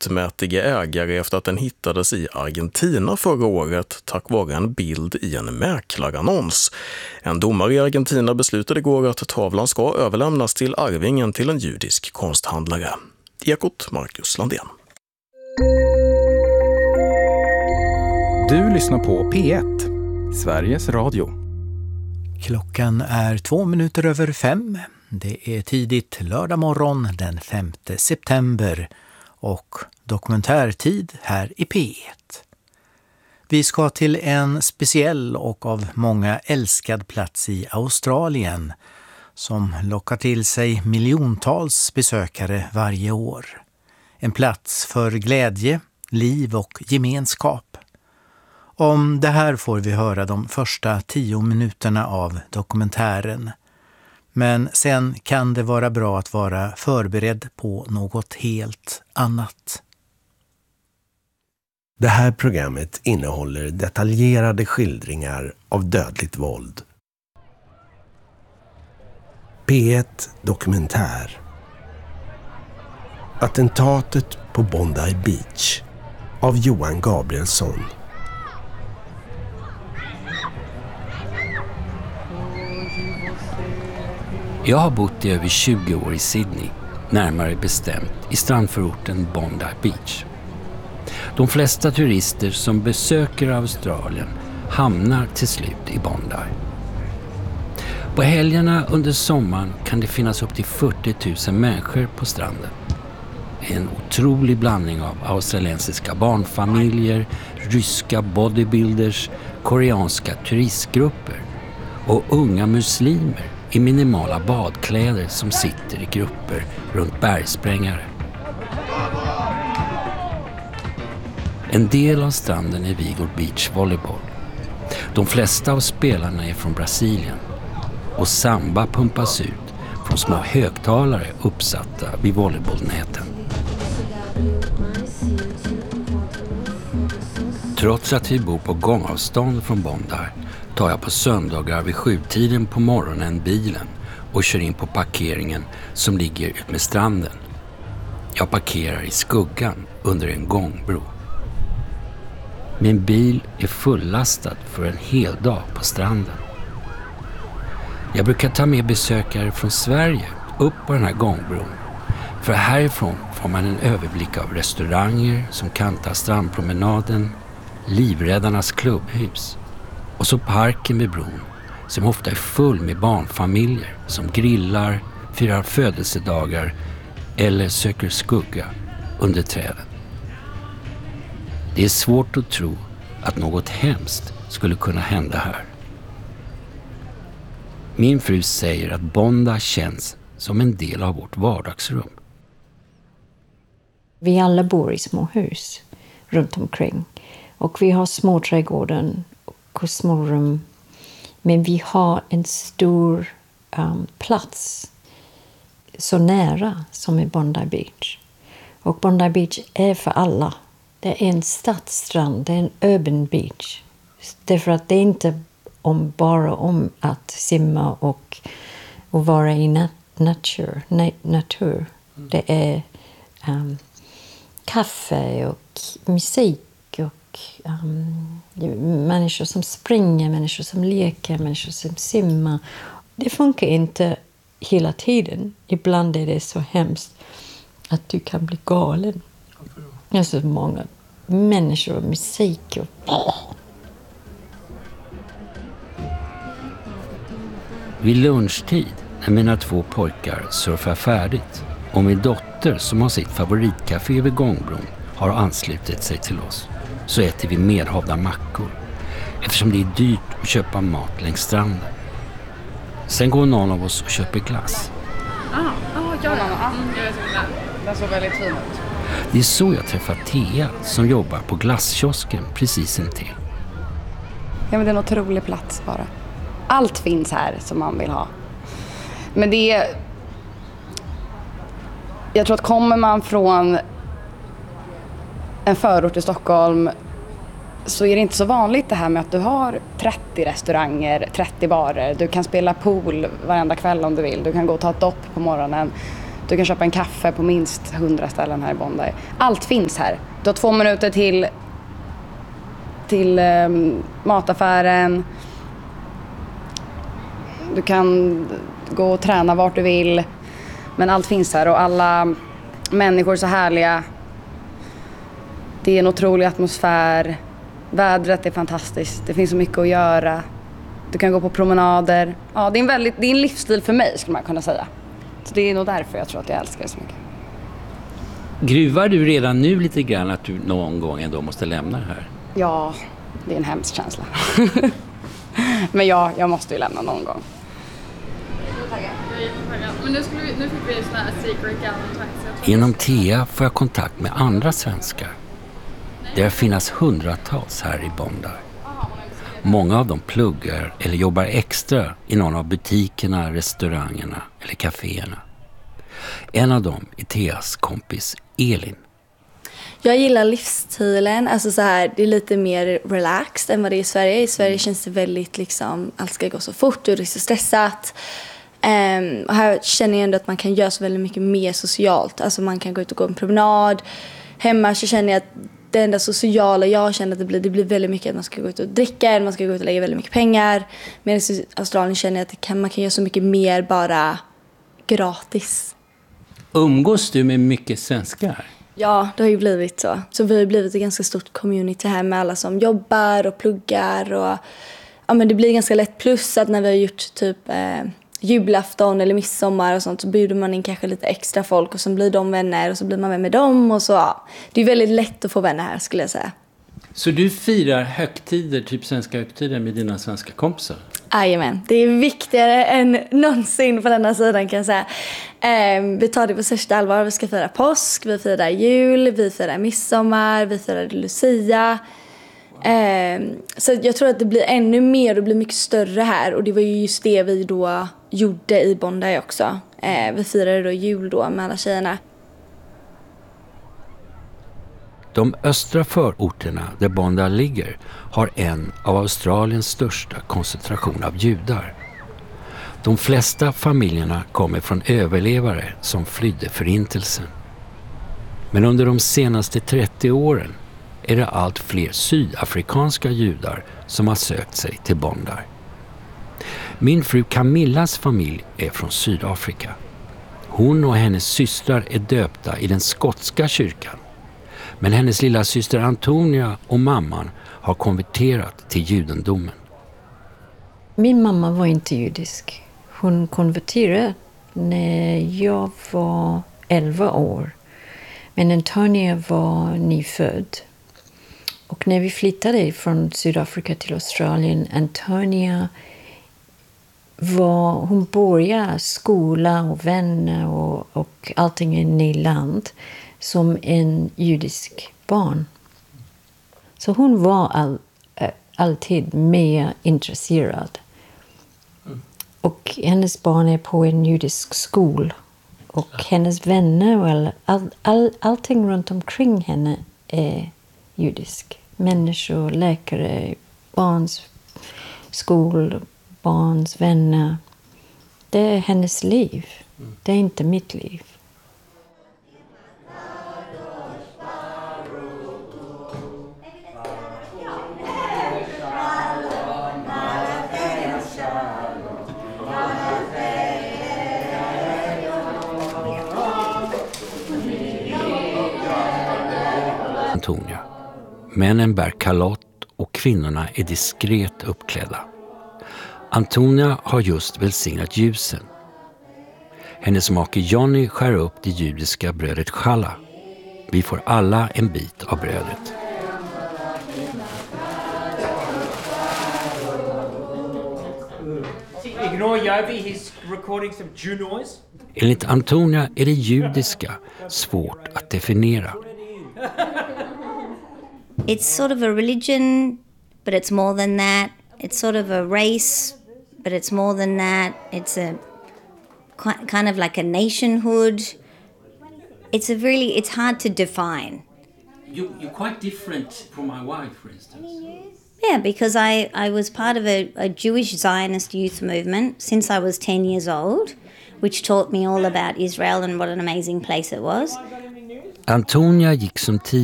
rättmätige ägare efter att den hittades i Argentina förra året tack vare en bild i en mäklarannons. En domare i Argentina beslutade igår att tavlan ska överlämnas till arvingen till en judisk konsthandlare. Ekot, Marcus Landén. Du lyssnar på P1, Sveriges Radio. Klockan är 5:02. Det är tidigt lördag morgon den 5 september och dokumentärtid här i P1. Vi ska till en speciell och av många älskad plats i Australien som lockar till sig miljontals besökare varje år. En plats för glädje, liv och gemenskap. Om det här får vi höra de första 10 minuterna av dokumentären. Men sen kan det vara bra att vara förberedd på något helt annat. Det här programmet innehåller detaljerade skildringar av dödligt våld. P1 Dokumentär. Attentatet på Bondi Beach av Johan Gabrielsson. Jag har bott i över 20 år i Sydney, närmare bestämt i strandförorten Bondi Beach. De flesta turister som besöker Australien hamnar till slut i Bondi. På helgerna under sommaren kan det finnas upp till 40 000 människor på stranden. En otrolig blandning av australiensiska barnfamiljer, ryska bodybuilders, koreanska turistgrupper och unga muslimer i minimala badkläder som sitter i grupper runt bergsprängare. En del av stranden är Vigor Beach Volleyball. De flesta av spelarna är från Brasilien och samba pumpas ut från små högtalare uppsatta vid volleybollnäten. Trots att vi bor på gångavstånd från Bondi tar jag på söndagar vid 7-tiden på morgonen bilen och kör in på parkeringen som ligger ut med stranden. Jag parkerar i skuggan under en gångbro. Min bil är fullastad för en hel dag på stranden. Jag brukar ta med besökare från Sverige upp på den här gångbron. För härifrån får man en överblick av restauranger som kantar strandpromenaden, Livräddarnas klubbhus och så parken vid bron som ofta är full med barnfamiljer som grillar, firar födelsedagar eller söker skugga under träden. Det är svårt att tro att något hemskt skulle kunna hända här. Min fru säger att Bondi känns som en del av vårt vardagsrum. Vi alla bor i små hus runt omkring. Och vi har små trädgården och små rum. Men vi har en stor plats så nära som är Bondi Beach. Och Bondi Beach är för alla. Det är en stadsstrand, det är en urban beach. Därför att det är inte bara om att simma och vara i natur. Det är kaffe och musik och människor som springer, människor som leker, människor som simmar. Det funkar inte hela tiden. Ibland är det så hemskt att du kan bli galen. Det är så många människor och musik och... Vid lunchtid när mina 2 pojkar surfar färdigt och min dotter som har sitt favoritcafé vid gångbron har anslutit sig till oss så äter vi medhavda mackor eftersom det är dyrt att köpa mat längs stranden. Sen går någon av oss och köper glass. Den såg väldigt fin ut. Det är så jag träffar Thea som jobbar på glasskiosken precis intill. Ja, men det är en otrolig plats bara. Allt finns här som man vill ha. Men det är... Jag tror att kommer man från en förort i Stockholm så är det inte så vanligt det här med att du har 30 restauranger, 30 barer. Du kan spela pool varenda kväll om du vill. Du kan gå och ta ett dopp på morgonen. Du kan köpa en kaffe på minst 100 ställen här i Bondi. Allt finns här. Du har 2 minuter till mataffären. Du kan gå och träna vart du vill. Men allt finns här och alla människor är så härliga. Det är en otrolig atmosfär. Vädret är fantastiskt. Det finns så mycket att göra. Du kan gå på promenader. Ja, det är en livsstil för mig, skulle man kunna säga. Så det är nog därför jag tror att jag älskar det så mycket. Gruvar du redan nu lite grann att du någon gång ändå måste lämna det här? Ja, det är en hemsk känsla. Men ja, jag måste ju lämna någon gång. Men nu fick vi en sån här secret gallen. Genom TEA får jag kontakt med andra svenskar. Det finns hundratals här i Bondi. Många av dem pluggar eller jobbar extra i någon av butikerna, restaurangerna eller kaféerna. En av dem är Theas kompis Elin. Jag gillar livsstilen, alltså så här, det är lite mer relaxed än vad det är i Sverige. I Sverige känns det väldigt liksom, allt ska gå så fort och det är så stressat. Och här känner jag ändå att man kan göra så väldigt mycket mer socialt. Alltså man kan gå ut och gå en promenad. Hemma så känner jag att det enda sociala jag känner att det blir väldigt mycket att man ska gå ut och dricka, man ska gå ut och lägga väldigt mycket pengar. Medan i Australien känner jag att man kan göra så mycket mer bara gratis. Umgås du med mycket svenskar? Ja, det har ju blivit så. Så vi har ju blivit ett ganska stort community här med alla som jobbar och pluggar. Och, ja, men det blir ganska lätt, plus att när vi har gjort typ julafton eller midsommar och sånt så bjuder man in kanske lite extra folk och så blir de vänner och så blir man vän med dem. Och så, ja. Det är väldigt lätt att få vänner här, skulle jag säga. Så du firar högtider, typ svenska högtider med dina svenska kompisar? Jajamän, det är viktigare än någonsin på denna sidan, kan jag säga. Vi tar det på största allvar. Vi ska fira påsk, vi firar jul, vi firar midsommar, vi firar Lucia. Så jag tror att det blir ännu mer och det blir mycket större här. Och det var ju just det vi då gjorde i Bondi också. Vi firade då jul då med alla tjejerna. De östra förorterna där Bondi ligger har en av Australiens största koncentration av judar. De flesta familjerna kommer från överlevare som flydde förintelsen. Men under de senaste 30 åren är det allt fler sydafrikanska judar som har sökt sig till Bondi. Min fru Camillas familj är från Sydafrika. Hon och hennes systrar är döpta i den skotska kyrkan. Men hennes lilla syster Antonia och mamman har konverterat till judendomen. Min mamma var inte judisk. Hon konverterade när jag var 11 år. Men Antonia var nyfödd. Och när vi flyttade från Sydafrika till Australien, Antonia hon började skola och vänner och allting i Nyland som en judisk barn. Så hon var alltid mer intresserad. Och hennes barn är på en judisk skola. Och hennes vänner och allting runt omkring henne är judisk. Människor, läkare, barns skol, barns vänner. Det är hennes liv. Det är inte mitt liv. Antonia. Männen bär kalott och kvinnorna är diskret uppklädda. Antonia har just välsignat ljusen. Hennes make Johnny skär upp det judiska brödet challah. Vi får alla en bit av brödet. Enligt Antonia är det judiska svårt att definiera. It's sort of a religion, but it's more than that. It's sort of a race, but it's more than that. It's a kind of like a nationhood. It's hard to define. You're quite different from my wife, for instance. Yeah, because I was part of a Jewish Zionist youth movement since I was 10 years old. which taught me all about Israel and what an amazing place it was. Antonia gick som